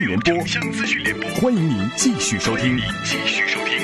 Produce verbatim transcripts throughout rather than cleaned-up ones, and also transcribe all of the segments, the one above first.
联播，资讯联播，欢迎您继续收听。继续收听。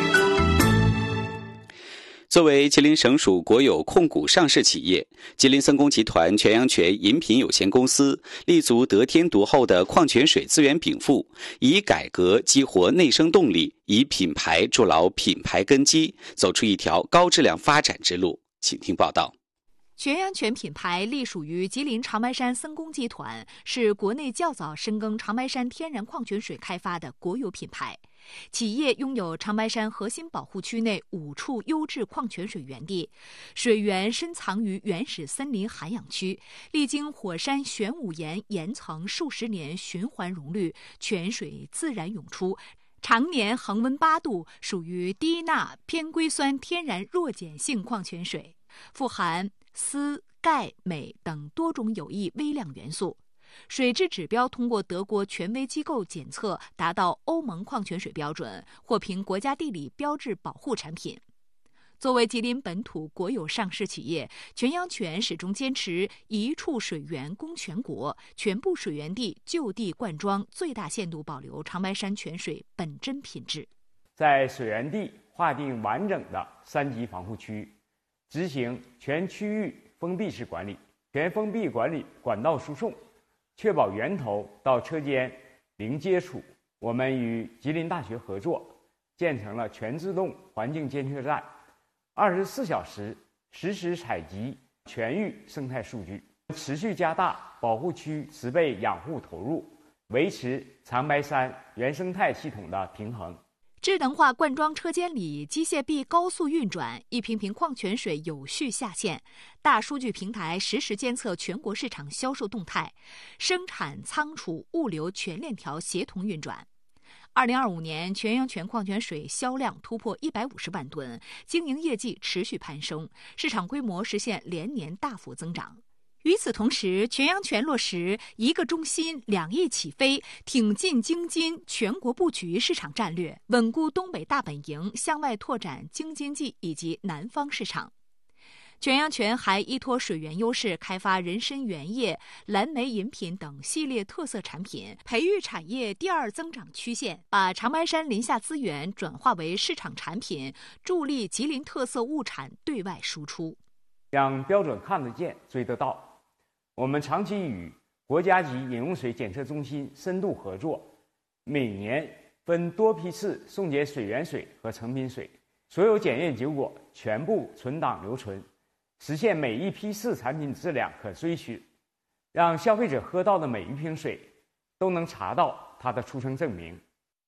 作为吉林省属国有控股上市企业，吉林森工集团全阳泉饮品有限公司立足得天独厚的矿泉水资源禀赋，以改革激活内生动力，以品牌筑牢品牌根基，走出一条高质量发展之路。请听报道。 全阳泉品牌隶属于吉林长白山森工集团，是国内较早深耕长白山天然矿泉水开发的国有品牌。企业拥有长白山核心保护区内五处优质矿泉水源地，水源深藏于原始森林涵养区，历经火山玄武岩岩层数十年循环溶滤，泉水自然涌出，常年恒温八度，属于低钠偏硅酸天然弱碱性矿泉水，富含锶、钙、镁等多种有益微量元素，水质指标通过德国权威机构检测，达到欧盟矿泉水标准，获评国家地理标志保护产品。作为吉林本土国有上市企业，全阳泉始终坚持一处水源供全国，全部水源地就地灌装，最大限度保留长白山泉水本真品质。 在水源地划定完整的三级防护区，执行全区域封闭式管理，全封闭管理管道输送，确保源头到车间零接触。我们与吉林大学合作，建成了全自动环境监测站，二十四小时实时采集全域生态数据，持续加大保护区植被养护投入，维持长白山原生态系统的平衡。 智能化灌装车间里，机械臂高速运转，一瓶瓶矿泉水有序下线。大数据平台实时监测全国市场销售动态，生产、仓储、物流全链条协同运转。二零二五年，全阳泉矿泉水销量突破一百五十万吨，经营业绩持续攀升，市场规模实现连年大幅增长。与此同时，全阳泉落实一个中心两翼起飞，挺进京津全国布局市场战略，稳固东北大本营，向外拓展京津冀以及南方市场。全阳泉还依托水源优势，开发人参原液、蓝莓饮品等系列特色产品，培育产业第二增长曲线，把长白山林下资源转化为市场产品，助力吉林特色物产对外输出。 让标准看得见、追得到。我们长期与国家级饮用水检测中心深度合作，每年分多批次送检水源水和成品水，所有检验结果全部存档留存，实现每一批次产品质量可追寻，让消费者喝到的每一瓶水都能查到它的出生证明。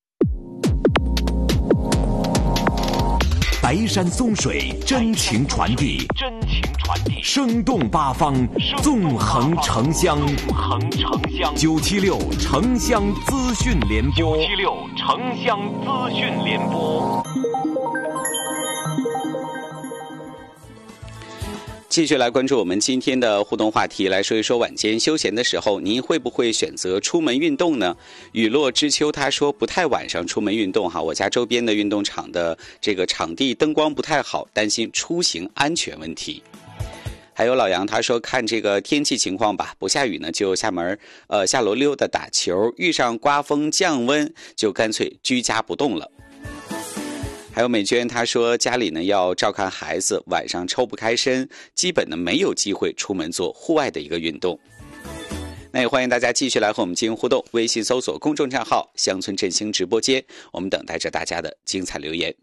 白山松水真情传递，真情传递，生动八方，纵横城乡，纵横城乡。九七六城乡资讯联播，九七六城乡资讯联播。 继续来关注我们今天的互动话题，来说一说晚间休闲的时候，您会不会选择出门运动呢？雨落知秋他说不太晚上出门运动哈，我家周边的运动场的这个场地灯光不太好，担心出行安全问题。还有老杨他说看这个天气情况吧，不下雨呢就下门呃下楼溜达打球，遇上刮风降温就干脆居家不动了。还有美娟她说家里呢要照看孩子，晚上抽不开身，基本呢没有机会出门做户外的一个运动。那也欢迎大家继续来和我们进行互动，微信搜索公众账号乡村振兴直播间，我们等待着大家的精彩留言。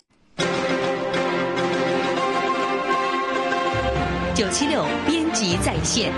九七六编辑在线。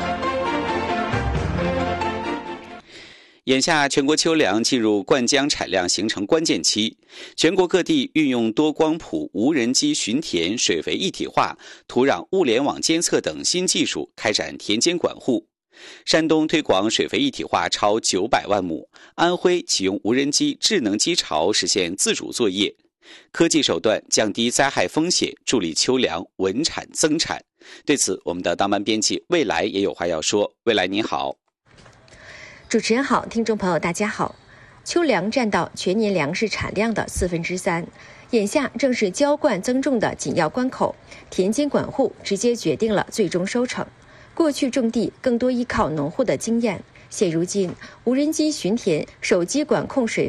眼下全国秋粮进入灌浆产量形成关键期，全国各地运用多光谱、无人机巡田、水肥一体化、土壤物联网监测等新技术，开展田间管护。山东推广水肥一体化超九百万亩，安徽启用无人机智能机巢实现自主作业。科技手段降低灾害风险，助力秋粮稳产增产。对此，我们的当班编辑未来也有话要说。未来你好。 主持人好，听众朋友大家好。秋粮占到全年粮食产量的四分之三，眼下正是浇灌增重的紧要关口，田间管护直接决定了最终收成。过去种地更多依靠农户的经验， 现如今，无人机巡田、手机管控水